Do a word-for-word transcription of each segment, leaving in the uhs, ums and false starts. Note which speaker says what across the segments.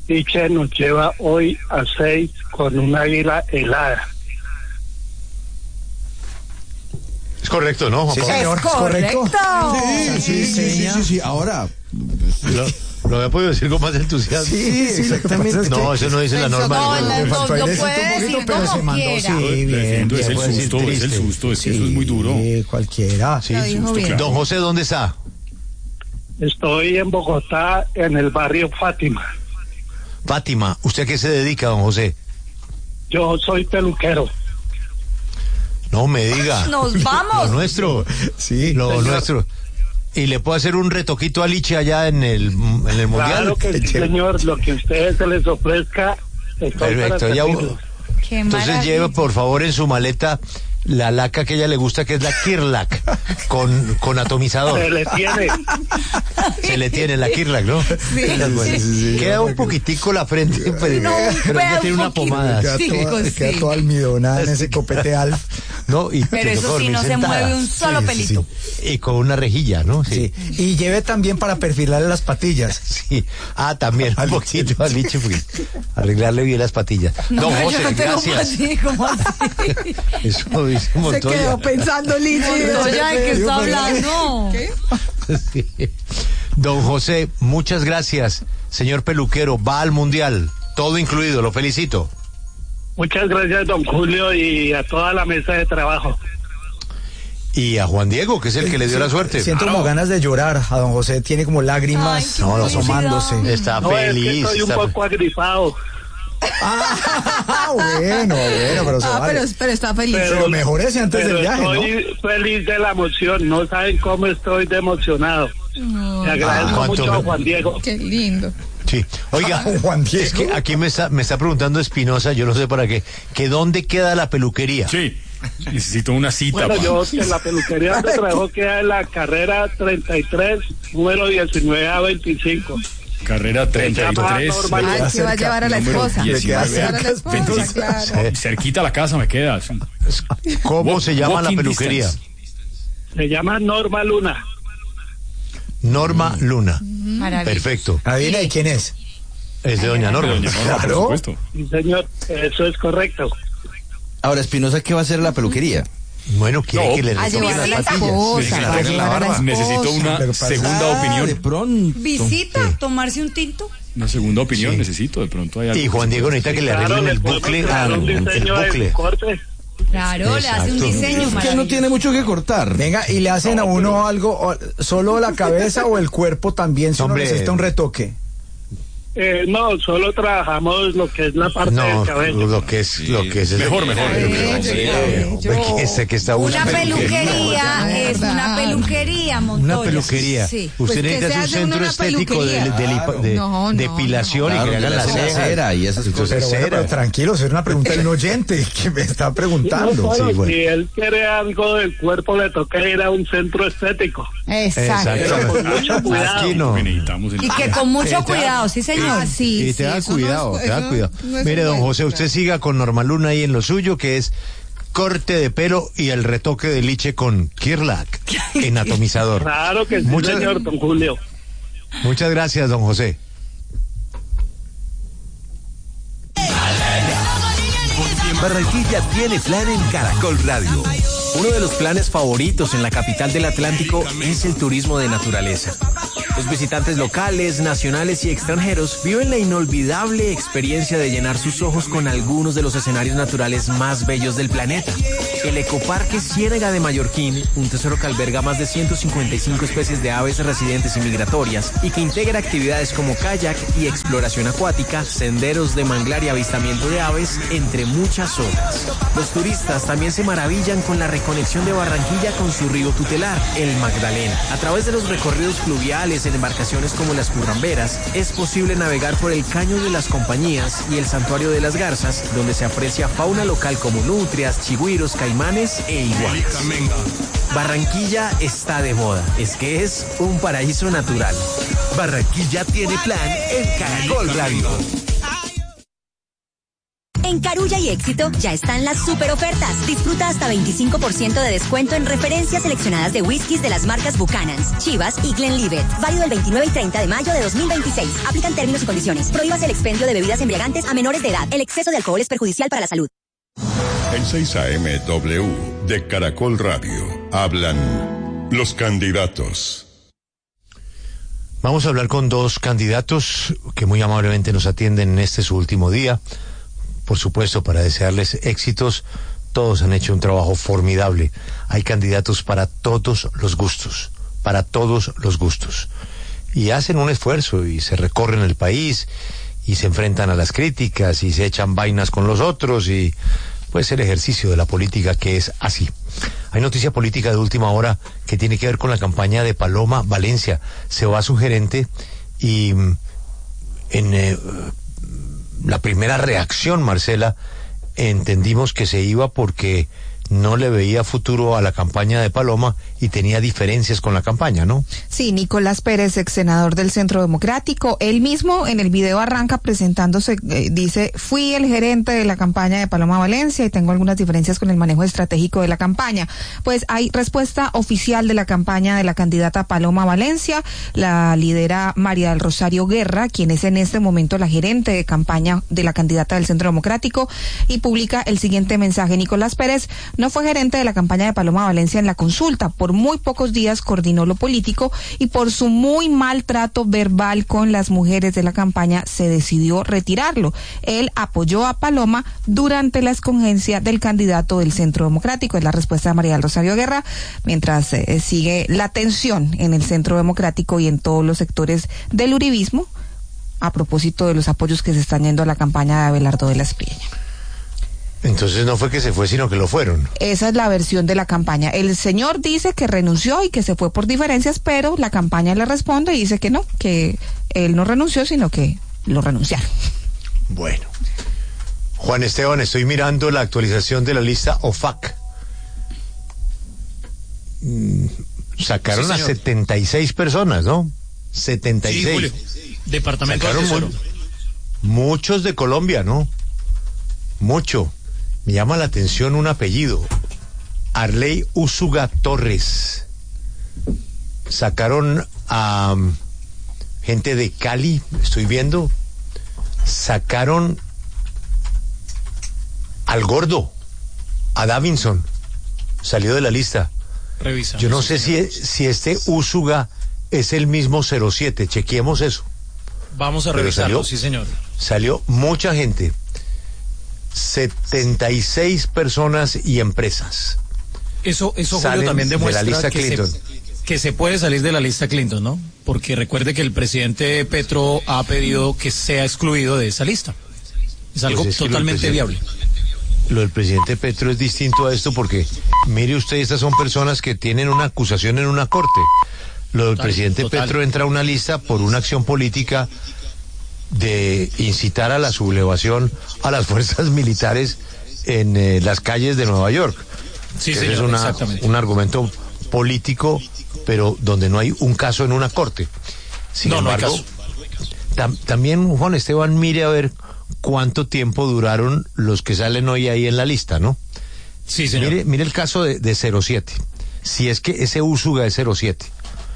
Speaker 1: Liche nos lleva hoy a seis con un águila helada.
Speaker 2: Es correcto, ¿no, Juan
Speaker 3: Sí,
Speaker 2: Pablo?
Speaker 3: señor,
Speaker 4: Es correcto.
Speaker 3: Sí, sí, sí, sí, sí, sí. Ahora,
Speaker 2: Lo, lo había podido decir con más entusiasmo.
Speaker 3: sí, exactamente.
Speaker 2: No, eso no dice la
Speaker 4: Eso
Speaker 2: norma.
Speaker 4: no,
Speaker 2: del
Speaker 4: la-
Speaker 2: juego.
Speaker 4: no,
Speaker 3: Faltó
Speaker 4: no
Speaker 3: airecito
Speaker 4: puede
Speaker 3: un poquito,
Speaker 4: decir
Speaker 3: pero
Speaker 4: como
Speaker 3: se mandó,
Speaker 4: quiera.
Speaker 3: sí, bien,
Speaker 5: Defiendo, es
Speaker 3: bien,
Speaker 5: el
Speaker 2: puede decir
Speaker 5: susto, es el
Speaker 2: triste.
Speaker 5: susto, es que eso es muy duro.
Speaker 3: Sí, cualquiera.
Speaker 2: Sí,
Speaker 4: Lo dijo bien.
Speaker 2: Don José, ¿dónde está?
Speaker 1: Estoy en Bogotá, en el barrio Fátima.
Speaker 2: Fátima, ¿usted a qué se dedica, don José?
Speaker 1: Yo soy peluquero.
Speaker 2: No me diga.
Speaker 4: Nos
Speaker 2: Lo
Speaker 4: vamos.
Speaker 2: nuestro.
Speaker 3: Sí.
Speaker 2: Lo
Speaker 1: señor.
Speaker 2: nuestro. ¿Y le puedo hacer un retoquito a Liche allá en el, en el mundial?
Speaker 1: Claro que sí, señor. Lo que a ustedes se les ofrezca. estoy
Speaker 2: Perfecto,
Speaker 1: para
Speaker 2: ya.
Speaker 1: servirlos.
Speaker 4: Qué
Speaker 2: Entonces
Speaker 4: maravilla.
Speaker 2: lleve por favor en su maleta la laca que a ella le gusta, que es la Kirlac, con, con atomizador.
Speaker 1: Se le tiene.
Speaker 2: Se le tiene la Kirlac, ¿no?
Speaker 4: Sí,
Speaker 2: Bueno,
Speaker 3: sí, sí,
Speaker 2: queda
Speaker 3: sí.
Speaker 2: un poquitico la frente, pero,
Speaker 4: No,
Speaker 2: pero
Speaker 4: vea
Speaker 2: ya tiene
Speaker 4: un
Speaker 2: una
Speaker 4: poquito.
Speaker 2: pomada.
Speaker 3: Queda,
Speaker 4: Sí,
Speaker 3: toda,
Speaker 4: sí.
Speaker 3: queda toda almidonada en ese copete Alf.
Speaker 2: ¿No? Y
Speaker 4: Pero
Speaker 2: te
Speaker 4: eso
Speaker 2: tocó
Speaker 4: sí, no
Speaker 2: dormir
Speaker 4: se
Speaker 2: sentada.
Speaker 4: mueve un solo
Speaker 3: Sí, sí,
Speaker 4: pelito.
Speaker 2: Y con una rejilla, ¿no?
Speaker 3: Sí. Y lleve también para perfilarle las patillas.
Speaker 2: Sí. Ah, también un
Speaker 3: Al
Speaker 2: poquito al Liche, porque arreglarle bien las patillas.
Speaker 4: No,
Speaker 2: Don
Speaker 4: pero
Speaker 2: José,
Speaker 4: yo no tengo
Speaker 2: gracias.
Speaker 4: así, como así.
Speaker 2: Eso dice Montoya.
Speaker 3: pensando, Lichi.
Speaker 4: Montoya, ¿de qué está hablando?
Speaker 2: Sí. Don José, muchas gracias. Señor peluquero, va al mundial. Todo incluido, lo felicito.
Speaker 1: Muchas gracias, don Julio, y a toda la mesa de trabajo.
Speaker 2: Y a Juan Diego, que es el que le dio la suerte.
Speaker 3: Siento como ganas de llorar. A don José tiene como lágrimas
Speaker 4: Ay, qué
Speaker 3: asomándose.
Speaker 2: Está
Speaker 1: No, es que
Speaker 2: feliz.
Speaker 1: estoy un
Speaker 2: está
Speaker 1: poco agripado.
Speaker 3: Ah, bueno, bueno, pero se
Speaker 4: Ah,
Speaker 3: vale.
Speaker 4: pero, pero está feliz.
Speaker 3: Pero mejorese antes
Speaker 1: pero
Speaker 3: del viaje, ¿no?
Speaker 1: estoy feliz de la emoción. No saben cómo estoy de emocionado. Le agradezco
Speaker 2: Ah,
Speaker 1: mucho
Speaker 2: ¿cuánto
Speaker 1: a
Speaker 2: me-
Speaker 1: Juan Diego.
Speaker 4: Qué lindo.
Speaker 2: Sí. Oiga,
Speaker 3: Juan Diego.
Speaker 2: es que aquí me está, me está preguntando Espinosa, yo no sé para qué, que dónde queda la peluquería.
Speaker 5: Sí, necesito una cita.
Speaker 1: Bueno,
Speaker 5: pa.
Speaker 1: yo en la peluquería donde trabajo queda en la carrera treinta y tres, número diecinueve a veinticinco.
Speaker 5: Carrera treinta y tres.
Speaker 1: Normal.
Speaker 4: Ay, que va a llevar a la
Speaker 5: número
Speaker 4: esposa.
Speaker 5: diecinueve.
Speaker 4: Va a llevar a la esposa,
Speaker 5: veinticinco.
Speaker 4: claro.
Speaker 5: Cerquita a la casa me queda.
Speaker 2: ¿Cómo
Speaker 5: Walk-
Speaker 2: se llama la
Speaker 5: walking
Speaker 2: peluquería?
Speaker 5: distance.
Speaker 1: Se llama Norma Luna.
Speaker 2: Norma Luna.
Speaker 4: Maravilla.
Speaker 2: Perfecto.
Speaker 3: Adivina de quién es.
Speaker 2: Es de Doña Norma.
Speaker 5: Doña Norma, por
Speaker 3: Claro.
Speaker 5: supuesto.
Speaker 1: Sí, señor, eso es correcto.
Speaker 6: Ahora, Espinosa, ¿qué va a hacer la peluquería?
Speaker 2: Bueno, quiere
Speaker 5: No.
Speaker 2: que le
Speaker 4: A
Speaker 2: retoquen
Speaker 4: llevar a
Speaker 2: las
Speaker 4: la
Speaker 2: patillas.
Speaker 4: esposa.
Speaker 5: Necesito
Speaker 4: Va a llevar a la esposa.
Speaker 5: Necesito una
Speaker 3: Lo que pasa-
Speaker 5: segunda
Speaker 6: Ah,
Speaker 5: opinión.
Speaker 6: de pronto.
Speaker 4: Visita, tomarse un tinto.
Speaker 5: Una segunda opinión
Speaker 2: Sí.
Speaker 5: necesito. De pronto hay algo.
Speaker 2: Y Juan Diego necesita que le
Speaker 1: Claro,
Speaker 2: arreglen
Speaker 1: le
Speaker 2: el
Speaker 1: podemos
Speaker 2: bucle.
Speaker 1: crear un
Speaker 2: al-
Speaker 1: diseño
Speaker 2: el
Speaker 1: de
Speaker 2: bucle.
Speaker 1: corte.
Speaker 4: Claro, le hace un
Speaker 2: Exacto.
Speaker 4: diseño
Speaker 6: Es que no
Speaker 4: maravilloso.
Speaker 6: tiene mucho que cortar.
Speaker 3: Venga, y le hacen a uno algo, o- solo la cabeza o el cuerpo también, si uno
Speaker 2: Hombre.
Speaker 3: necesita un retoque.
Speaker 1: Eh, no, solo trabajamos lo que es la parte
Speaker 2: No,
Speaker 1: del cabello.
Speaker 2: lo que es, lo que es.
Speaker 5: Mejor, mejor.
Speaker 2: Eh, hombre, que ese que está
Speaker 4: Una
Speaker 2: buscando.
Speaker 4: peluquería es una peluquería, Montoya.
Speaker 2: Una peluquería.
Speaker 4: Sí.
Speaker 2: Usted
Speaker 4: Pues que
Speaker 2: necesita
Speaker 4: se
Speaker 2: un
Speaker 4: hace
Speaker 2: centro
Speaker 4: una
Speaker 2: estético de,
Speaker 4: peluquería.
Speaker 2: de, lipa- de-
Speaker 4: No, no,
Speaker 2: depilación
Speaker 6: Claro,
Speaker 2: y que le
Speaker 6: que
Speaker 2: hagan
Speaker 6: le
Speaker 2: la
Speaker 6: hacen la
Speaker 2: ceja.
Speaker 6: cera y esas cosas.
Speaker 3: Pero bueno, pero tranquilo, es una pregunta de un oyente que me está preguntando.
Speaker 1: No, bueno,
Speaker 2: sí, bueno.
Speaker 1: Si él quiere algo del cuerpo, le toca ir a un centro estético.
Speaker 4: Exacto.
Speaker 1: Pero con mucho cuidado.
Speaker 2: Aquí no.
Speaker 5: Que necesitamos el-
Speaker 4: Y que con mucho
Speaker 2: Sí, te da-
Speaker 4: cuidado, sí, señor.
Speaker 2: Y te da cuidado, te da cuidado. Mire, don José, usted siga con Norma Luna ahí en lo suyo, que es corte de pelo y el retoque de Liche con Kirlac en atomizador.
Speaker 1: Claro que sí,
Speaker 2: Muchas-
Speaker 1: señor don Julio.
Speaker 2: Muchas gracias, don José.
Speaker 7: Barranquilla tiene plan en Caracol Radio.
Speaker 8: Uno de los planes favoritos en la capital del Atlántico es el turismo de naturaleza. Los visitantes locales, nacionales y extranjeros viven la inolvidable experiencia de llenar sus ojos con algunos de los escenarios naturales más bellos del planeta. El Ecoparque Ciénaga de Mallorquín, un tesoro que alberga más de ciento cincuenta y cinco especies de aves residentes y migratorias y que integra actividades como kayak y exploración acuática, senderos de manglar y avistamiento de aves, entre muchas otras. Los turistas también se maravillan con la reconexión de Barranquilla con su río tutelar, el Magdalena. A través de los recorridos fluviales en embarcaciones como las Curramberas, es posible navegar por el Caño de las Compañías y el Santuario de las Garzas, donde se aprecia fauna local como nutrias, chigüiros, caimanes e iguanas. Barranquilla está de moda, es que es un paraíso natural.
Speaker 7: Barranquilla tiene plan en Caracol Radio.
Speaker 9: En Carulla y Éxito ya están las super ofertas. Disfruta hasta veinticinco por ciento de descuento en referencias seleccionadas de whiskies de las marcas Buchanan's, Chivas y Glenlivet. Válido el veintinueve y treinta de mayo de dos mil veintiséis. Aplican términos y condiciones. Prohíbas el expendio de bebidas embriagantes a menores de edad. El exceso de alcohol es perjudicial para la salud.
Speaker 10: En seis A M W de Caracol Radio hablan los candidatos.
Speaker 2: Vamos a hablar con dos candidatos que muy amablemente nos atienden en este su último día. Por supuesto, para desearles éxitos. Todos han hecho un trabajo formidable. Hay candidatos para todos los gustos, para todos los gustos. Y hacen un esfuerzo y se recorren el país y se enfrentan a las críticas y se echan vainas con los otros y pues el ejercicio de la política que es así. Hay noticia política de última hora que tiene que ver con la campaña de Paloma Valencia. Se va su gerente y en eh, la primera reacción, Marcela, entendimos que se iba porque no le veía futuro a la campaña de Paloma y tenía diferencias con la campaña, ¿no?
Speaker 11: Sí, Nicolás Pérez, ex senador del Centro Democrático, él mismo en el video arranca presentándose, eh, dice, fui el gerente de la campaña de Paloma Valencia y tengo algunas diferencias con el manejo estratégico de la campaña. Pues hay respuesta oficial de la campaña de la candidata Paloma Valencia, la lidera María del Rosario Guerra, quien es en este momento la gerente de campaña de la candidata del Centro Democrático, y publica el siguiente mensaje. Nicolás Pérez no fue gerente de la campaña de Paloma Valencia en la consulta. Por muy pocos días coordinó lo político y por su muy mal trato verbal con las mujeres de la campaña se decidió retirarlo. Él apoyó a Paloma durante la escogencia del candidato del Centro Democrático. Es la respuesta de María del Rosario Guerra, mientras eh, sigue la tensión en el Centro Democrático y en todos los sectores del uribismo a propósito de los apoyos que se están yendo a la campaña de Abelardo de la Espriella.
Speaker 2: Entonces no fue que se fue, sino que lo fueron.
Speaker 11: Esa es la versión de la campaña. El señor dice que renunció y que se fue por diferencias, pero la campaña le responde y dice que no, que él no renunció, sino que lo renunciaron.
Speaker 2: Bueno. Juan Esteban, estoy mirando la actualización de la lista O F A C. Mm, sacaron sí, a setenta y seis personas, ¿no? setenta y seis. Sí, Julio.
Speaker 12: Departamento
Speaker 2: sacaron
Speaker 12: asesoro.
Speaker 2: Mu- muchos de Colombia, ¿no? Mucho. Me llama la atención un apellido, Arley Úsuga Torres. Sacaron a um, gente de Cali, estoy viendo. Sacaron al gordo, a Davinson, salió de la lista.
Speaker 12: Revisa.
Speaker 2: Yo no sé si, si este Úsuga es el mismo cero siete, chequeemos eso.
Speaker 12: Vamos a
Speaker 2: Pero
Speaker 12: revisarlo,
Speaker 2: salió,
Speaker 12: sí señor.
Speaker 2: Salió mucha gente. setenta y seis personas y empresas.
Speaker 12: Eso, eso Julio, también demuestra
Speaker 2: de la lista
Speaker 12: que,
Speaker 2: Clinton.
Speaker 12: Se, que se puede salir de la lista Clinton, ¿no? Porque recuerde que el presidente Petro ha pedido que sea excluido de esa lista. Es algo pues es totalmente viable.
Speaker 2: Lo del presidente Petro es distinto a esto porque, mire usted, estas son personas que tienen una acusación en una corte. Lo del total, presidente total. Petro entra a una lista por una acción política de incitar a la sublevación a las fuerzas militares en eh, las calles de Nueva York.
Speaker 12: Sí, señor,
Speaker 2: es una, un argumento político, pero donde no hay un caso en una corte. Sin
Speaker 12: no,
Speaker 2: embargo,
Speaker 12: no hay caso.
Speaker 2: Tam, también, Juan Esteban, mire a ver cuánto tiempo duraron los que salen hoy ahí en la lista, ¿no?
Speaker 12: Sí, señor.
Speaker 2: Mire, mire el caso de, de cero siete. Si es que ese Úsuga es cero siete.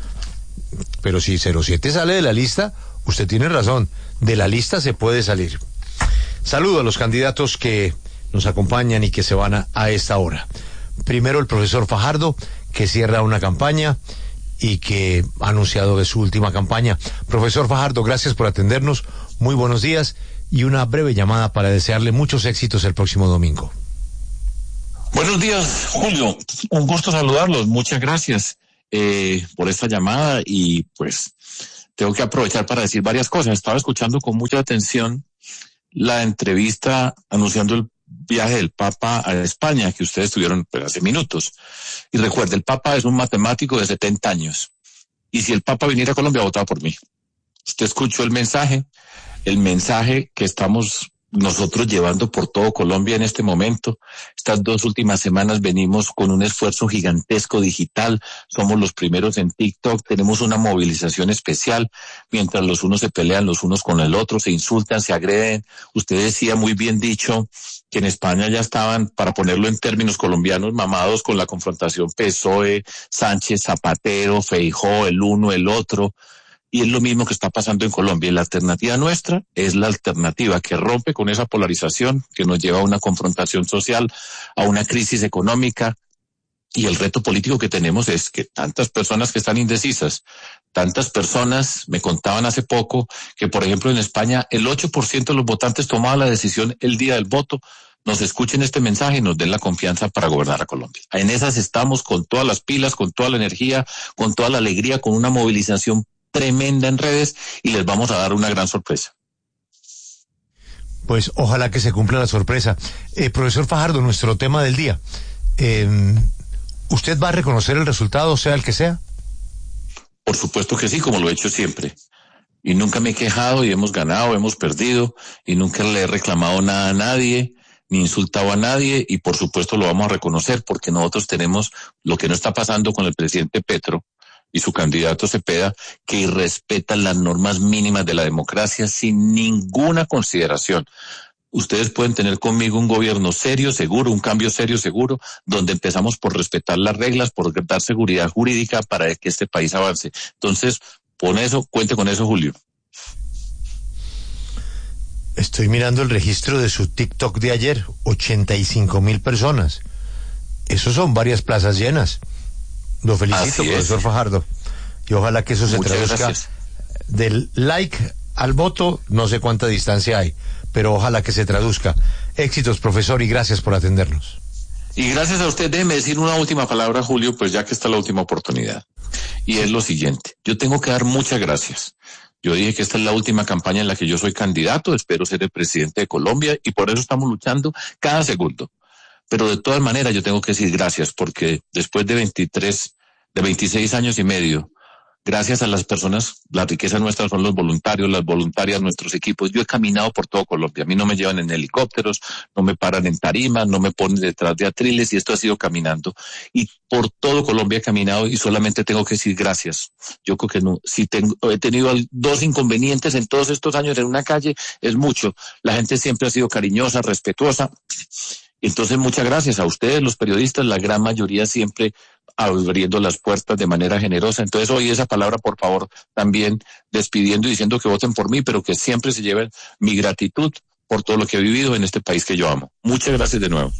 Speaker 2: Pero si cero siete sale de la lista, usted tiene razón. De la lista se puede salir. Saludo a los candidatos que nos acompañan y que se van a, a esta hora. Primero el profesor Fajardo, que cierra una campaña y que ha anunciado de su última campaña. Profesor Fajardo, gracias por atendernos. Muy buenos días y una breve llamada para desearle muchos éxitos el próximo domingo.
Speaker 13: Buenos días, Julio. Un gusto saludarlos. Muchas gracias eh, por esta llamada y pues tengo que aprovechar para decir varias cosas. Estaba escuchando con mucha atención la entrevista anunciando el viaje del Papa a España que ustedes tuvieron pues, hace minutos. Y recuerde, el Papa es un matemático de setenta años. Y si el Papa viniera a Colombia, votaba por mí. Usted escuchó el mensaje, el mensaje que estamos nosotros llevando por todo Colombia en este momento. Estas dos últimas semanas venimos con un esfuerzo gigantesco digital, somos los primeros en TikTok, tenemos una movilización especial, mientras los unos se pelean los unos con el otro, se insultan, se agreden. Usted decía muy bien dicho que en España ya estaban, para ponerlo en términos colombianos, mamados con la confrontación P S O E, Sánchez, Zapatero, Feijóo, el uno, el otro. Y es lo mismo que está pasando en Colombia. Y la alternativa nuestra es la alternativa que rompe con esa polarización, que nos lleva a una confrontación social, a una crisis económica. Y el reto político que tenemos es que tantas personas que están indecisas, tantas personas, me contaban hace poco, que por ejemplo en España el ocho por ciento de los votantes tomaban la decisión el día del voto, nos escuchen este mensaje y nos den la confianza para gobernar a Colombia. En esas estamos con todas las pilas, con toda la energía, con toda la alegría, con una movilización tremenda en redes y les vamos a dar una gran sorpresa.
Speaker 2: Pues ojalá que se cumpla la sorpresa. Eh, profesor Fajardo, nuestro tema del día. Eh, ¿Usted va a reconocer el resultado, sea el que sea?
Speaker 13: Por supuesto que sí, como lo he hecho siempre. Y nunca me he quejado y hemos ganado, hemos perdido y nunca le he reclamado nada a nadie, ni insultado a nadie y por supuesto lo vamos a reconocer porque nosotros tenemos lo que no está pasando con el presidente Petro y su candidato Cepeda, que respetan las normas mínimas de la democracia sin ninguna consideración. Ustedes pueden tener conmigo un gobierno serio, seguro, un cambio serio, seguro, donde empezamos por respetar las reglas, por dar seguridad jurídica para que este país avance. Entonces, con eso, cuente con eso, Julio.
Speaker 2: Estoy mirando el registro de su TikTok de ayer, ochenta y cinco mil personas. Eso son varias plazas llenas. Lo felicito, profesor Fajardo. Y ojalá que eso se
Speaker 13: Muchas
Speaker 2: traduzca
Speaker 13: gracias.
Speaker 2: del like al voto, no sé cuánta distancia hay, pero ojalá que se traduzca. Éxitos, profesor, y gracias por atendernos.
Speaker 13: Y gracias a usted, déjeme decir una última palabra, Julio, pues ya que está la última oportunidad. Y es lo siguiente, yo tengo que dar muchas gracias. Yo dije que esta es la última campaña en la que yo soy candidato, espero ser el presidente de Colombia y por eso estamos luchando cada segundo. Pero de todas maneras yo tengo que decir gracias porque después de veintitrés, de veintiséis años y medio, gracias a las personas, la riqueza nuestra son los voluntarios, las voluntarias, nuestros equipos. Yo he caminado por todo Colombia. A mí no me llevan en helicópteros, no me paran en tarimas, no me ponen detrás de atriles y esto ha sido caminando. Y por todo Colombia he caminado y solamente tengo que decir gracias. Yo creo que no, si tengo, he tenido dos inconvenientes en todos estos años en una calle, es mucho. La gente siempre ha sido cariñosa, respetuosa. Entonces, muchas gracias a ustedes, los periodistas, la gran mayoría siempre abriendo las puertas de manera generosa. Entonces, hoy esa palabra, por favor, también despidiendo y diciendo que voten por mí, pero que siempre se lleven mi gratitud por todo lo que he vivido en este país que yo amo. Muchas gracias de nuevo.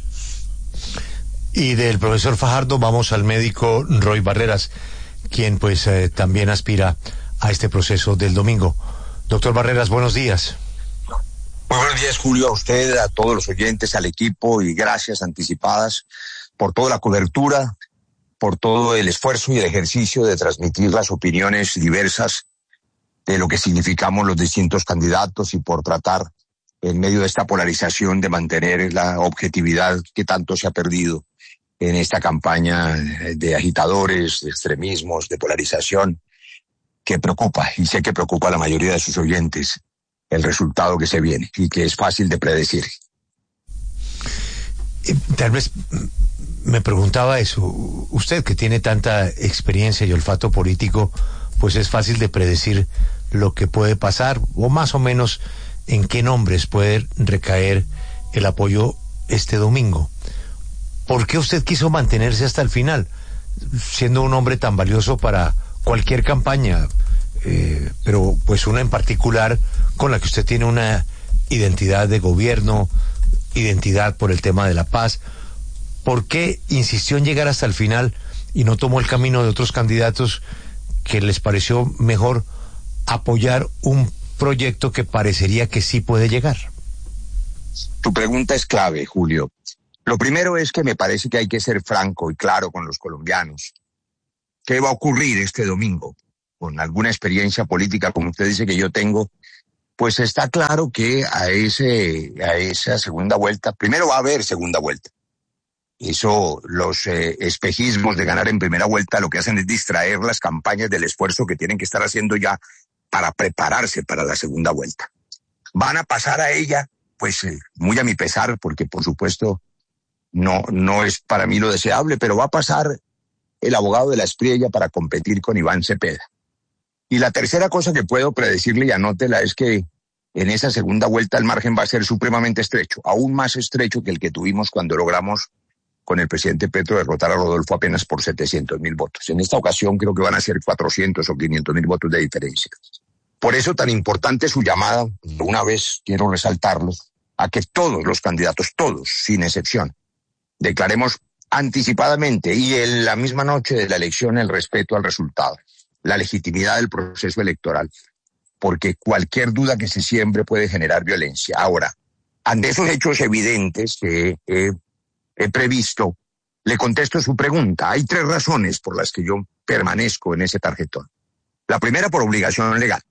Speaker 2: Y del profesor Fajardo vamos al médico Roy Barreras, quien pues eh, también aspira a este proceso del domingo. Doctor Barreras, buenos días.
Speaker 14: Muy buenos días, Julio, a usted, a todos los oyentes, al equipo y gracias anticipadas por toda la cobertura, por todo el esfuerzo y el ejercicio de transmitir las opiniones diversas de lo que significamos los distintos candidatos y por tratar en medio de esta polarización de mantener la objetividad que tanto se ha perdido en esta campaña de agitadores, de extremismos, de polarización que preocupa y sé que preocupa a la mayoría de sus oyentes. El resultado que se viene y que es fácil de predecir.
Speaker 2: Tal vez me preguntaba eso, usted que tiene tanta experiencia y olfato político, pues es fácil de predecir lo que puede pasar o más o menos en qué nombres puede recaer el apoyo este domingo. ¿Por qué usted quiso mantenerse hasta el final, siendo un hombre tan valioso para cualquier campaña? Eh, pero pues una en particular con la que usted tiene una identidad de gobierno, identidad por el tema de la paz. ¿Por qué insistió en llegar hasta el final y no tomó el camino de otros candidatos que les pareció mejor apoyar un proyecto que parecería que sí puede llegar?
Speaker 14: Tu pregunta es clave, Julio. Lo primero es que me parece que hay que ser franco y claro con los colombianos. ¿Qué va a ocurrir este domingo? Con alguna experiencia política, como usted dice que yo tengo, pues está claro que a ese a esa segunda vuelta, primero va a haber segunda vuelta. Eso, los eh, espejismos de ganar en primera vuelta lo que hacen es distraer las campañas del esfuerzo que tienen que estar haciendo ya para prepararse para la segunda vuelta. Van a pasar a ella pues eh, muy a mi pesar, porque por supuesto no, no es para mí lo deseable, pero va a pasar el abogado de la Espriella para competir con Iván Cepeda. Y la tercera cosa que puedo predecirle, y anótela, es que en esa segunda vuelta el margen va a ser supremamente estrecho, aún más estrecho que el que tuvimos cuando logramos con el presidente Petro derrotar a Rodolfo apenas por setecientos mil votos. En esta ocasión creo que van a ser cuatrocientos o quinientos mil votos de diferencia. Por eso tan importante su llamada, una vez quiero resaltarlo, a que todos los candidatos, todos, sin excepción, declaremos anticipadamente y en la misma noche de la elección el respeto al resultado, la legitimidad del proceso electoral, porque cualquier duda que se siembre puede generar violencia. Ahora, ante esos hechos evidentes que he, he previsto, le contesto su pregunta. Hay tres razones por las que yo permanezco en ese tarjetón. La primera, por obligación legal.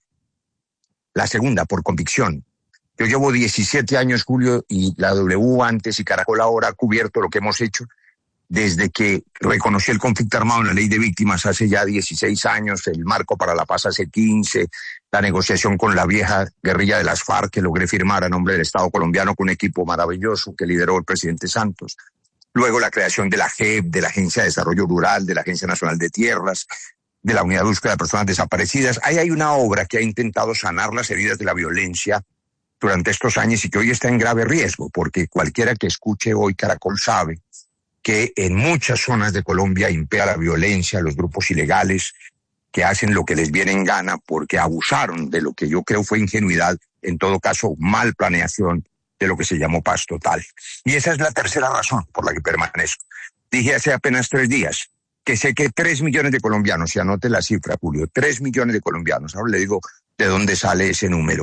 Speaker 14: La segunda, por convicción. Yo llevo diecisiete años, Julio, y la W antes y Caracol ahora ha cubierto lo que hemos hecho desde que reconocí el conflicto armado en la ley de víctimas hace ya dieciséis años, el marco para la paz hace quince, la negociación con la vieja guerrilla de las FARC que logré firmar a nombre del Estado colombiano con un equipo maravilloso que lideró el presidente Santos. Luego la creación de la J E P, de la Agencia de Desarrollo Rural, de la Agencia Nacional de Tierras, de la Unidad de Búsqueda de Personas Desaparecidas. Ahí hay una obra que ha intentado sanar las heridas de la violencia durante estos años y que hoy está en grave riesgo, porque cualquiera que escuche hoy Caracol sabe que en muchas zonas de Colombia impera la violencia, los grupos ilegales que hacen lo que les viene en gana porque abusaron de lo que yo creo fue ingenuidad, en todo caso mal planeación de lo que se llamó paz total. Y esa es la tercera razón por la que permanezco. Dije hace apenas tres días que sé que tres millones de colombianos, y anote la cifra, Julio, tres millones de colombianos, ahora le digo de dónde sale ese número,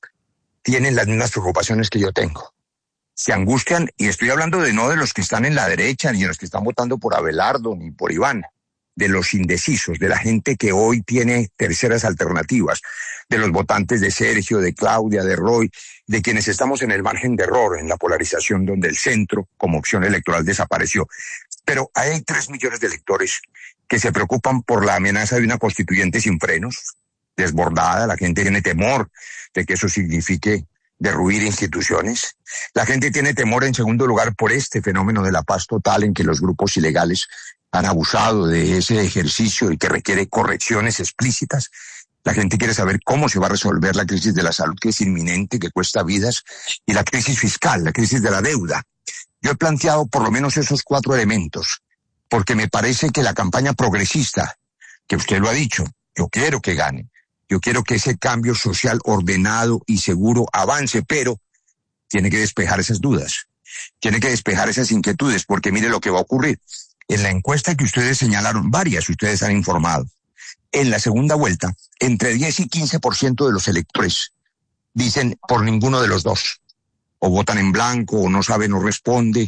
Speaker 14: tienen las mismas preocupaciones que yo tengo. Se angustian, y estoy hablando de no de los que están en la derecha, ni de los que están votando por Abelardo, ni por Iván, de los indecisos, de la gente que hoy tiene terceras alternativas, de los votantes de Sergio, de Claudia, de Roy, de quienes estamos en el margen de error, en la polarización donde el centro como opción electoral desapareció. Pero hay tres millones de electores que se preocupan por la amenaza de una constituyente sin frenos, desbordada. La gente tiene temor de que eso signifique derruir instituciones. La gente tiene temor, en segundo lugar, por este fenómeno de la paz total en que los grupos ilegales han abusado de ese ejercicio y que requiere correcciones explícitas. La gente quiere saber cómo se va a resolver la crisis de la salud, que es inminente, que cuesta vidas, y la crisis fiscal, la crisis de la deuda. Yo he planteado por lo menos esos cuatro elementos, porque me parece que la campaña progresista, que usted lo ha dicho, yo quiero que gane, yo quiero que ese cambio social ordenado y seguro avance, pero tiene que despejar esas dudas, tiene que despejar esas inquietudes, porque mire lo que va a ocurrir. En la encuesta que ustedes señalaron, varias ustedes han informado, en la segunda vuelta, entre diez y quince por ciento de los electores dicen por ninguno de los dos. O votan en blanco, o no saben, o responde.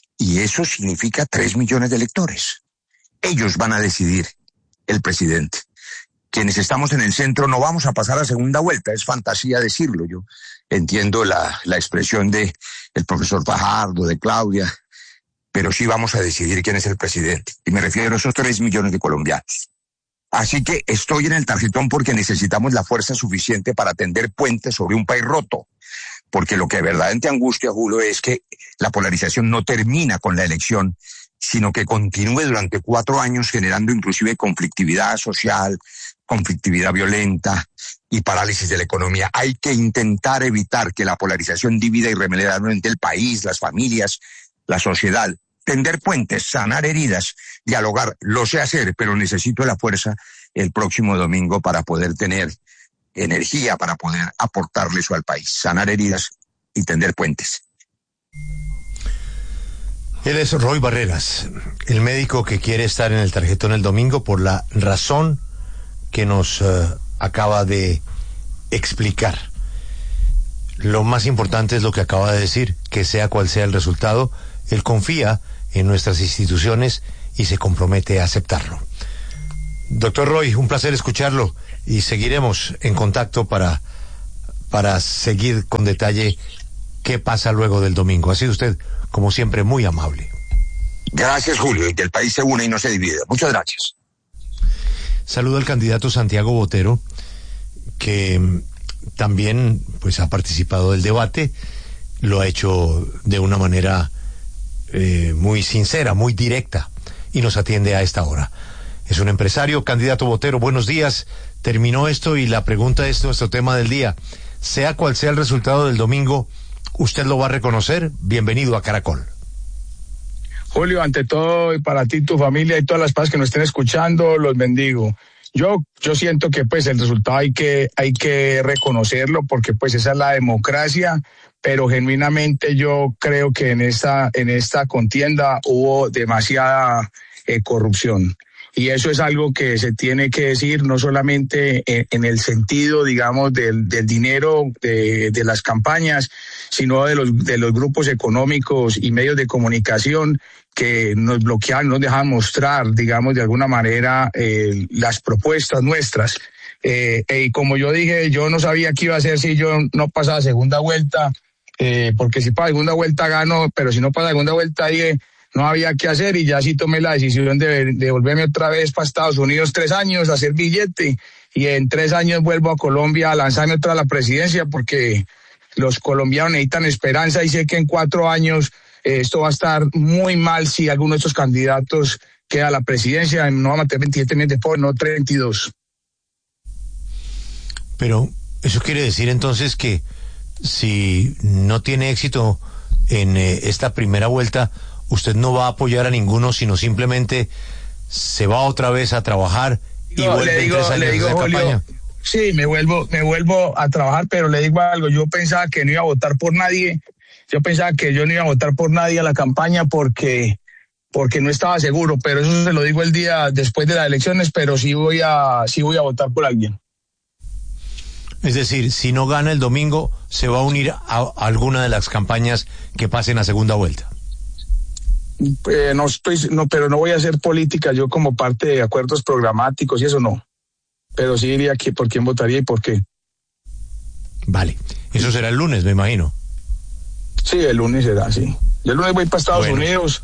Speaker 14: Y eso significa tres millones de electores. Ellos van a decidir el presidente. Quienes estamos en el centro no vamos a pasar a segunda vuelta. Es fantasía decirlo. Yo entiendo la, la expresión de el profesor Fajardo, de Claudia, pero sí vamos a decidir quién es el presidente. Y me refiero a esos tres millones de colombianos. Así que estoy en el tarjetón porque necesitamos la fuerza suficiente para tender puentes sobre un país roto. Porque lo que verdaderamente angustia, Julio, es que la polarización no termina con la elección, sino que continúe durante cuatro años generando inclusive conflictividad social, conflictividad violenta y parálisis de la economía. Hay que intentar evitar que la polarización divida irremediablemente el país, las familias, la sociedad. Tender puentes, sanar heridas, dialogar, lo sé hacer, pero necesito la fuerza el próximo domingo para poder tener energía, para poder aportarle eso al país, sanar heridas y tender puentes.
Speaker 2: Él es Roy Barreras, el médico que quiere estar en el tarjetón el domingo por la razón que nos uh, acaba de explicar. Lo más importante es lo que acaba de decir, que sea cual sea el resultado, él confía en nuestras instituciones y se compromete a aceptarlo. Doctor Roy, un placer escucharlo y seguiremos en contacto para, para seguir con detalle qué pasa luego del domingo. Ha sido usted, como siempre, muy amable.
Speaker 14: Gracias, Julio, y que el país se une y no se divida. Muchas gracias.
Speaker 2: Saludo al candidato Santiago Botero, que también pues ha participado del debate. lo ha hecho de una manera eh, muy sincera, muy directa, y nos atiende a esta hora. Es un empresario. Candidato Botero, buenos días. Terminó esto y la pregunta es nuestro tema del día. Sea cual sea el resultado del domingo, ¿usted lo va a reconocer? Bienvenido a Caracol.
Speaker 15: Julio, ante todo, y para ti, tu familia y todas las personas que nos estén escuchando, los bendigo. Yo, yo siento que pues el resultado hay que, hay que reconocerlo, porque pues esa es la democracia, pero genuinamente yo creo que en esta, en esta contienda hubo demasiada eh, corrupción. Y eso es algo que se tiene que decir, no solamente en, en el sentido, digamos, del, del dinero de, de las campañas, sino de los, de los grupos económicos y medios de comunicación que nos bloquean, nos dejan mostrar, digamos, de alguna manera eh, las propuestas nuestras. Eh, y como yo dije, yo no sabía qué iba a hacer si yo no pasaba segunda vuelta, eh, porque si para segunda vuelta gano, pero si no pasa segunda vuelta, dije, no había qué hacer, y ya sí tomé la decisión de, de volverme otra vez para Estados Unidos tres años a hacer billete, y en tres años vuelvo a Colombia a lanzarme otra a la presidencia, porque los colombianos necesitan esperanza, y sé que en cuatro años eh, esto va a estar muy mal si alguno de estos candidatos queda a la presidencia. No va a meter veintisiete meses después, no treinta y dos.
Speaker 2: Pero eso quiere decir entonces que si no tiene éxito en eh, esta primera vuelta, usted no va a apoyar a ninguno, sino simplemente se va otra vez a trabajar y
Speaker 15: no,
Speaker 2: vuelve
Speaker 15: le digo,
Speaker 2: en tres años
Speaker 15: le digo,
Speaker 2: a esa
Speaker 15: Julio,
Speaker 2: campaña.
Speaker 15: Sí, me vuelvo, me vuelvo a trabajar, pero le digo algo, yo pensaba que no iba a votar por nadie, yo pensaba que yo no iba a votar por nadie a la campaña porque, porque no estaba seguro, pero eso se lo digo el día después de las elecciones, pero sí voy a, sí voy a votar por alguien.
Speaker 2: Es decir, si no gana el domingo, se va a unir a, a alguna de las campañas que pasen a segunda vuelta.
Speaker 15: Eh, no estoy, no, pero no voy a hacer política yo como parte de acuerdos programáticos y eso no. Pero sí diría que por quién votaría y por qué.
Speaker 2: Vale, eso será el lunes, me imagino.
Speaker 15: Sí, el lunes será, sí. Yo el lunes voy para Estados
Speaker 2: bueno.
Speaker 15: Unidos.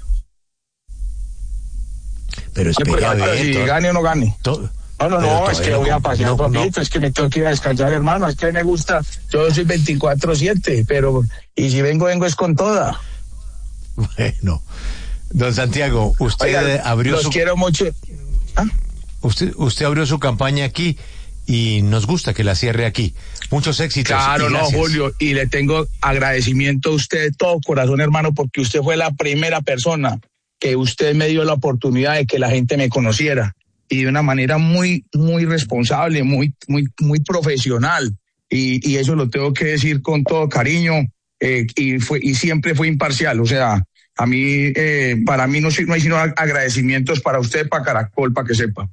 Speaker 2: Pero espera a ver.
Speaker 15: Si
Speaker 2: todo,
Speaker 15: gane o no gane.
Speaker 2: Todo,
Speaker 15: no, no, no, es que
Speaker 2: no,
Speaker 15: voy a pasear,
Speaker 2: no,
Speaker 15: papito,
Speaker 2: no.
Speaker 15: es que me tengo que ir a descansar, hermano, es que me gusta, yo soy veinticuatro siete, pero, y si vengo, vengo es con toda.
Speaker 2: Bueno, don Santiago, usted Oiga, abrió
Speaker 15: los
Speaker 2: su...
Speaker 15: quiero mucho. ¿Ah?
Speaker 2: Usted, usted abrió su campaña aquí y nos gusta que la cierre aquí. Muchos éxitos.
Speaker 15: Claro, no, Julio, y le tengo agradecimiento a usted de todo corazón, hermano, porque usted fue la primera persona que usted me dio la oportunidad de que la gente me conociera, y de una manera muy, muy responsable, muy, muy, muy profesional, y, y eso lo tengo que decir con todo cariño, eh, y fue, y siempre fue imparcial, o sea, a mí, eh, para mí no, no hay sino agradecimientos para usted, para Caracol, para que sepa.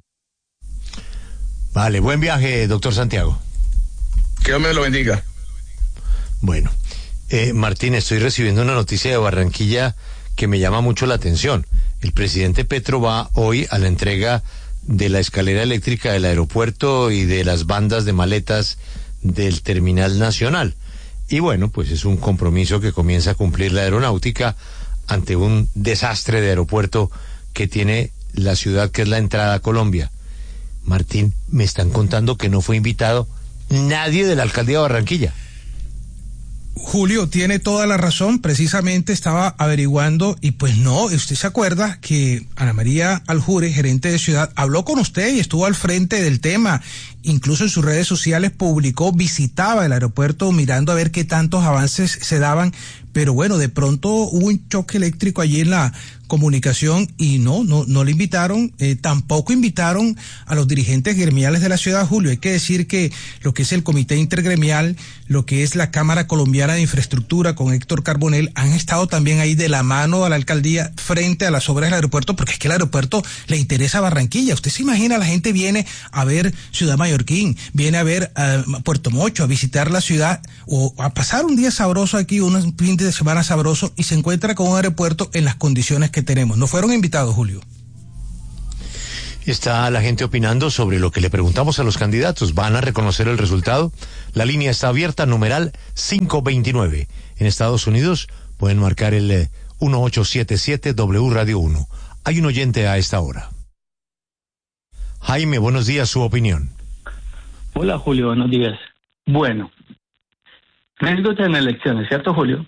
Speaker 2: Vale, buen viaje, doctor Santiago.
Speaker 15: Que Dios me lo bendiga.
Speaker 2: Bueno, eh, Martín, estoy recibiendo una noticia de Barranquilla que me llama mucho la atención. El presidente Petro va hoy a la entrega de la escalera eléctrica del aeropuerto y de las bandas de maletas del Terminal Nacional. Y bueno, pues es un compromiso que comienza a cumplir la aeronáutica ante un desastre de aeropuerto que tiene la ciudad, que es la entrada a Colombia. Martín, me están contando que no fue invitado nadie de la alcaldía de Barranquilla.
Speaker 16: Julio tiene toda la razón, precisamente estaba averiguando y pues no, usted se acuerda que Ana María Aljure, gerente de ciudad, habló con usted y estuvo al frente del tema, incluso en sus redes sociales publicó, visitaba el aeropuerto mirando a ver qué tantos avances se daban, pero bueno, de pronto hubo un choque eléctrico allí en la comunicación y no, no, no le invitaron, eh, tampoco invitaron a los dirigentes gremiales de la ciudad, Julio. Hay que decir que lo que es el Comité Intergremial, lo que es la Cámara Colombiana de Infraestructura con Héctor Carbonell, han estado también ahí de la mano a la alcaldía frente a las obras del aeropuerto, porque es que el aeropuerto le interesa a Barranquilla. Usted se imagina, la gente viene a ver Ciudad Mallorquín, viene a ver uh, Puerto Mocho, a visitar la ciudad o a pasar un día sabroso aquí, un fin de semana sabroso, y se encuentra con un aeropuerto en las condiciones que tenemos. ¿No fueron invitados, Julio?
Speaker 2: Está la gente opinando sobre lo que le preguntamos a los candidatos. ¿Van a reconocer el resultado? La línea está abierta, numeral cinco veintinueve. En Estados Unidos pueden marcar el eh, uno ocho siete siete W Radio uno. Hay un oyente a esta hora. Jaime, buenos días, su opinión.
Speaker 17: Hola, Julio, buenos días. Bueno, Riesgos en elecciones, ¿cierto, Julio?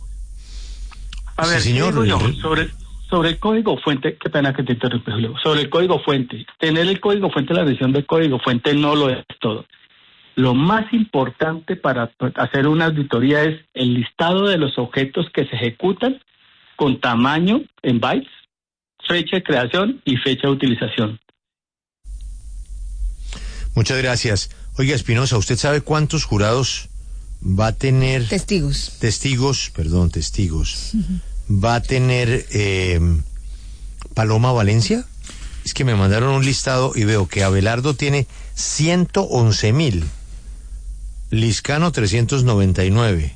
Speaker 17: A ver,
Speaker 2: sí, señor.
Speaker 17: digo yo, sobre, sobre el código fuente, qué pena que te interrumpa, Julio, sobre el código fuente, tener el código fuente, la revisión del código fuente no lo es todo. Lo más importante para hacer una auditoría es el listado de los objetos que se ejecutan con tamaño en bytes, fecha de creación y fecha de utilización.
Speaker 2: Muchas gracias. Oiga, Espinosa, ¿usted sabe cuántos jurados va a tener?
Speaker 11: Testigos.
Speaker 2: Testigos, perdón, testigos. ¿Va a tener eh, Paloma Valencia? Es que me mandaron un listado y veo que Abelardo tiene ciento once mil, Liscano trescientos noventa y nueve,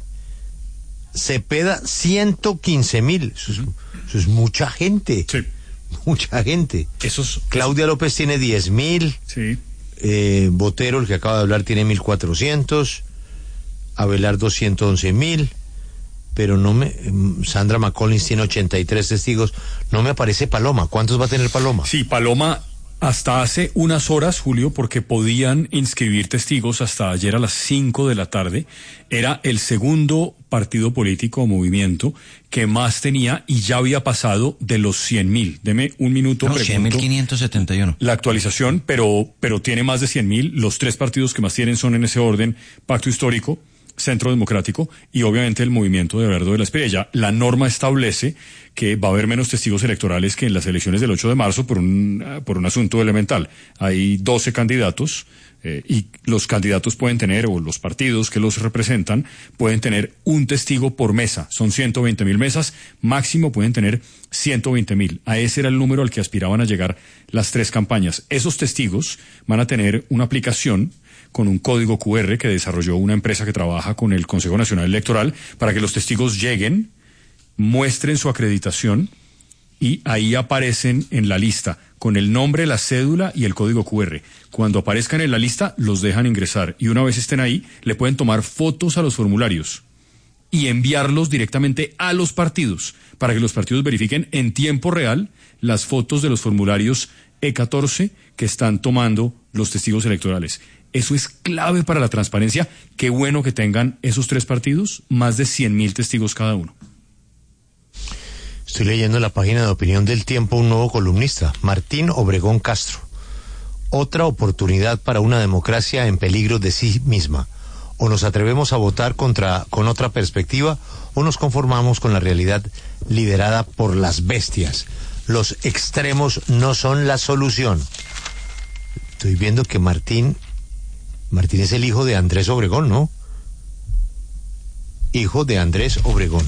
Speaker 2: Cepeda ciento quince mil. Eso es, eso es mucha gente.
Speaker 5: Sí.
Speaker 2: Mucha gente.
Speaker 5: Esos,
Speaker 2: Claudia López tiene diez mil.
Speaker 5: Sí.
Speaker 2: Eh, Botero, el que acaba de hablar, tiene mil cuatrocientos. Abelardo ciento once mil. Pero no me... Sandra McCollins tiene ochenta y tres testigos. No me aparece Paloma. ¿Cuántos va a tener Paloma?
Speaker 5: Sí, Paloma hasta hace unas horas, Julio, porque podían inscribir testigos hasta ayer a las cinco de la tarde. Era el segundo partido político o movimiento que más tenía y ya había pasado de los cien mil. Deme un minuto.
Speaker 6: No, cien mil quinientos setenta y uno.
Speaker 5: La actualización, pero, pero tiene más de cien mil. Los tres partidos que más tienen son en ese orden: Pacto Histórico, Centro Democrático y obviamente el movimiento de Abelardo de la Espriella. La norma establece que va a haber menos testigos electorales que en las elecciones del ocho de marzo por un, por un asunto elemental. Hay doce candidatos eh, y los candidatos pueden tener, o los partidos que los representan, pueden tener un testigo por mesa. Son ciento veinte mil mesas, máximo pueden tener ciento veinte mil. A ese era el número al que aspiraban a llegar las tres campañas. Esos testigos van a tener una aplicación con un código cu erre que desarrolló una empresa que trabaja con el Consejo Nacional Electoral para que los testigos lleguen, muestren su acreditación y ahí aparecen en la lista con el nombre, la cédula y el código cu erre. Cuando aparezcan en la lista, los dejan ingresar y una vez estén ahí, le pueden tomar fotos a los formularios y enviarlos directamente a los partidos para que los partidos verifiquen en tiempo real las fotos de los formularios E catorce que están tomando los testigos electorales. Eso es clave para la transparencia. Qué bueno que tengan esos tres partidos, más de cien mil testigos cada uno.
Speaker 2: Estoy leyendo en la página de opinión del Tiempo un nuevo columnista, Martín Obregón Castro. Otra oportunidad para una democracia en peligro de sí misma. O nos atrevemos a votar contra, con otra perspectiva, o nos conformamos con la realidad liderada por las bestias. Los extremos no son la solución. Estoy viendo que Martín... Martín es el hijo de Andrés Obregón, ¿no? Hijo de Andrés Obregón.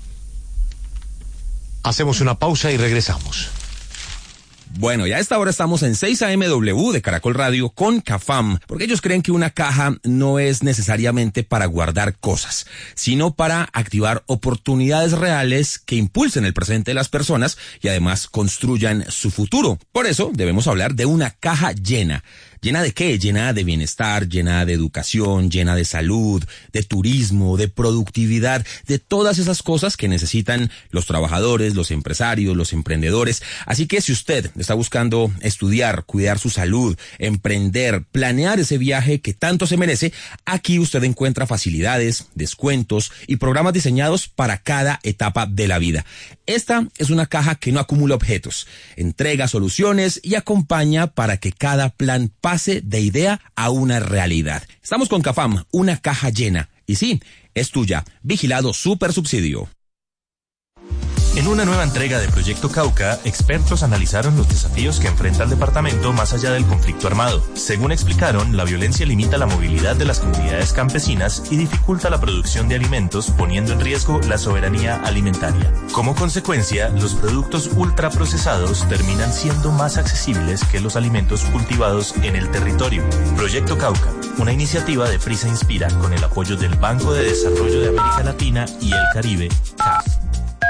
Speaker 2: Hacemos una pausa y regresamos.
Speaker 18: Bueno, ya a esta hora estamos en seis A M W de Caracol Radio con CAFAM, porque ellos creen que una caja no es necesariamente para guardar cosas, sino para activar oportunidades reales que impulsen el presente de las personas y además construyan su futuro. Por eso debemos hablar de una caja llena. ¿Llena de qué? Llena de bienestar, llena de educación, llena de salud, de turismo, de productividad, de todas esas cosas que necesitan los trabajadores, los empresarios, los emprendedores. Así que si usted está buscando estudiar, cuidar su salud, emprender, planear ese viaje que tanto se merece, aquí usted encuentra facilidades, descuentos y programas diseñados para cada etapa de la vida. Esta es una caja que no acumula objetos, entrega soluciones y acompaña para que cada plan pase de idea a una realidad. Estamos con CAFAM, una caja llena. Y sí, es tuya. Vigilado Super Subsidio.
Speaker 19: En una nueva entrega de Proyecto Cauca, expertos analizaron los desafíos que enfrenta el departamento más allá del conflicto armado. Según explicaron, la violencia limita la movilidad de las comunidades campesinas y dificulta la producción de alimentos, poniendo en riesgo la soberanía alimentaria. Como consecuencia, los productos ultraprocesados terminan siendo más accesibles que los alimentos cultivados en el territorio. Proyecto Cauca, una iniciativa de Prisa Inspira con el apoyo del Banco de Desarrollo de América Latina y el Caribe, C A F.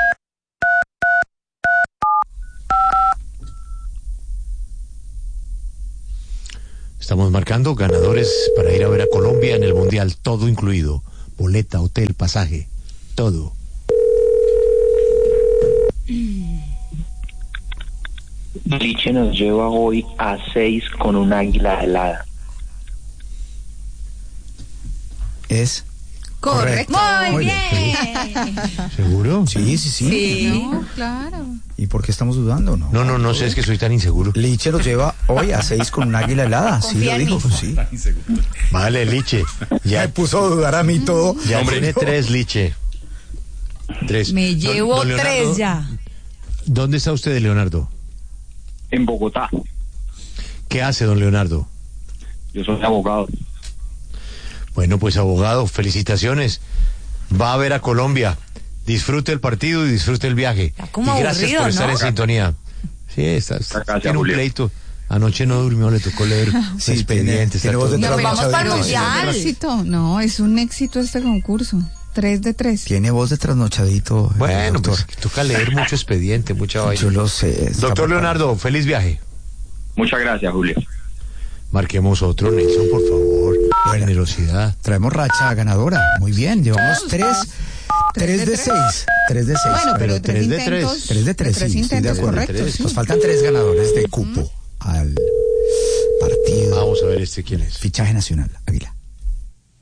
Speaker 2: Estamos marcando ganadores para ir a ver a Colombia en el Mundial, todo incluido. Boleta, hotel, pasaje, todo.
Speaker 20: Liche nos lleva hoy a seis con un águila alada.
Speaker 3: ¿Es?
Speaker 11: Correcto.
Speaker 4: Muy,
Speaker 3: Muy
Speaker 4: bien.
Speaker 2: ¿Seguro?
Speaker 3: Sí, sí, sí.
Speaker 4: Sí.
Speaker 11: No, claro.
Speaker 3: ¿Y por qué estamos dudando? No,
Speaker 2: No, no, no sé, es que soy tan inseguro.
Speaker 3: Liche nos lleva hoy a seis con un águila helada. Sí,
Speaker 4: Confía
Speaker 3: lo
Speaker 4: en
Speaker 3: dijo.
Speaker 4: mí.
Speaker 3: Sí.
Speaker 2: Vale, Liche. Ya,
Speaker 3: Me puso a dudar a mí todo.
Speaker 2: ya
Speaker 3: Hombre,
Speaker 2: tiene
Speaker 3: no.
Speaker 2: tres, Liche. Tres.
Speaker 4: Me
Speaker 2: Don-
Speaker 4: llevo
Speaker 2: don Leonardo,
Speaker 4: tres ya.
Speaker 2: ¿Dónde está usted, Leonardo?
Speaker 1: En Bogotá.
Speaker 2: ¿Qué hace, don Leonardo?
Speaker 1: Yo soy abogado.
Speaker 2: Bueno, pues abogado, felicitaciones. Va a ver a Colombia. Disfrute el partido y disfrute el viaje.
Speaker 4: como
Speaker 2: y gracias
Speaker 4: aburrido,
Speaker 2: por estar
Speaker 4: ¿no?
Speaker 2: en sintonía. Sí, está, está-
Speaker 1: Gracias,
Speaker 2: tiene un
Speaker 1: Julio.
Speaker 2: pleito. Anoche no durmió, le tocó leer
Speaker 3: Sí,
Speaker 2: expedientes.
Speaker 3: tiene- tiene
Speaker 2: está
Speaker 3: voz de
Speaker 2: todo-
Speaker 4: Nos vamos para el
Speaker 11: Es un
Speaker 4: mundial.
Speaker 11: éxito. No, es un éxito este concurso. Tres de tres.
Speaker 3: Tiene voz de trasnochadito. el
Speaker 2: Bueno,
Speaker 3: doctor.
Speaker 2: pues toca leer mucho expediente, mucha vaina.
Speaker 3: Yo lo sé. está
Speaker 2: Doctor
Speaker 3: preparado.
Speaker 2: Leonardo, feliz viaje.
Speaker 1: Muchas gracias, Julio.
Speaker 2: Marquemos otro, Nelson, por favor.
Speaker 3: Bueno.
Speaker 2: Generosidad.
Speaker 3: Traemos racha ganadora. Muy bien, llevamos tres. Tres de
Speaker 11: tres.
Speaker 3: seis. Tres de seis.
Speaker 11: Bueno, pero,
Speaker 2: pero
Speaker 11: tres
Speaker 2: tres de
Speaker 11: intentos.
Speaker 2: tres.
Speaker 3: Tres de tres,
Speaker 11: tres
Speaker 3: sí, estoy de
Speaker 11: intentos,
Speaker 3: acuerdo.
Speaker 11: correcto.
Speaker 2: Tres.
Speaker 11: Sí.
Speaker 3: Nos faltan tres ganadores de cupo al partido.
Speaker 2: Vamos a ver este quién es.
Speaker 3: Fichaje nacional, Águila.